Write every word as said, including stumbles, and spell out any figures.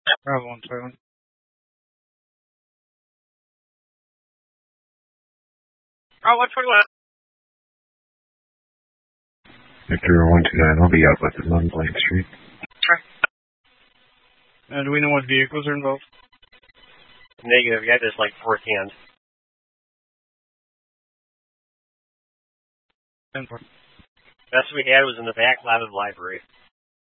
Bravo one seven. Oh, one twenty-one. Victor one two nine, I'll be out with him on Blank Street. Okay. And do we know what vehicles are involved? Negative, you got this like fourth hand. ten four. Best we had was in the back lot of the library.